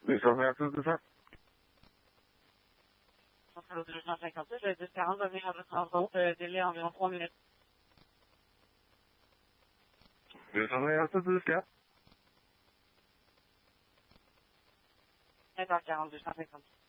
Oui, ça fait à cause de ça. Centrale au 256, le 1040 va venir à votre rencontre, délai environ 3 minutes. Oui, ça fait à cause de ça. 7h40, 250.